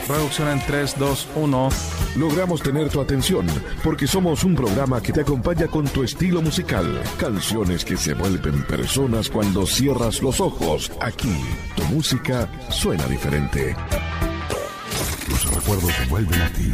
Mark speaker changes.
Speaker 1: Producción en 3, 2, 1.
Speaker 2: Logramos tener tu atención porque somos un programa que te acompaña con tu estilo musical. Canciones que se vuelven personas cuando cierras los ojos. Aquí, tu música suena diferente. Los recuerdos vuelven a ti.